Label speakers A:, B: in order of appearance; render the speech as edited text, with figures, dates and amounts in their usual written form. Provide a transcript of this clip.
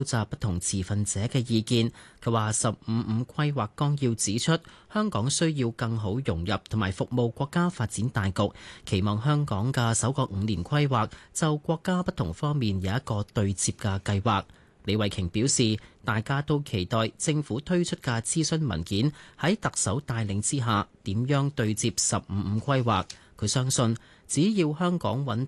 A: 集不同持份者嘅意見。佢話15.5規劃綱要指出，香港需要更好融入同埋服務國家發展大局，期望香港嘅首個5年規劃就國家不同方面有一個對接嘅計劃。李慧瓊表示，大家都期待政府推出嘅諮詢文件喺特首帶領之下點樣對接15.5規劃。佢相信，只要香港穩